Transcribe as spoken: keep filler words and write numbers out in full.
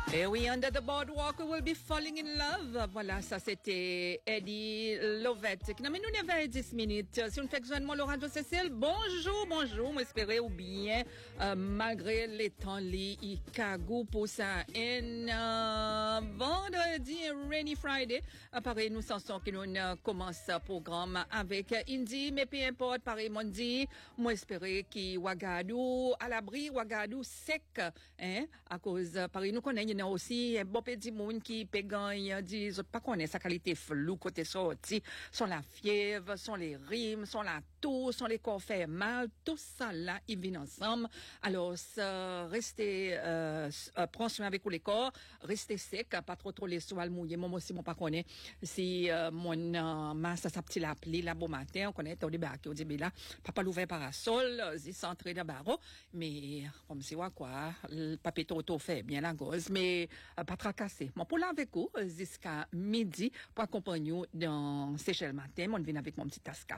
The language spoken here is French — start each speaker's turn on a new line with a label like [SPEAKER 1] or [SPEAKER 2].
[SPEAKER 1] Et oui, Under the Boardwalk, we will be falling in love. Voilà, ça c'était Eddie Lovett. Non, mais nous n'avons dix minutes. Si on fait que moi, Laurent Cécile, bonjour, bonjour, m'espérez ou bien, euh, malgré les temps, les Chicago pour ça. Et, euh, vendredi, Rainy Friday. Pareil, nous sensons que nous euh, commence le programme avec Indie, mais peu importe, pareil, mon dit, moi espérer qui Ouagadougou, à l'abri, Ouagadougou sec, hein, à cause, pareil, nous connaissons, il y a aussi un bon petit monde qui pégagne, dit, pas qu'on sa qualité flou côté sorti, sont la fièvre, sont les rimes, sont la toux, sont les corps fait mal, tout ça là, ils viennent ensemble. Alors, ça, restez, euh, euh, prends soin avec les corps, restez sec, pas trop trop les soins mouillés. Moi aussi, mon pas connaît. Si, euh, mon, euh, masse, ça petit l'appli, là, bon matin, on connaît, au début, au début là, papa l'ouvert parasol, ils centré dans barreau, mais, comme c'est quoi, le papier toto fait bien la gauze, mais, euh, pas tracassé. Bon, pour là avec vous, jusqu'à midi, pour accompagner nous dans Seychelles matin, on vient avec mon petit tasca.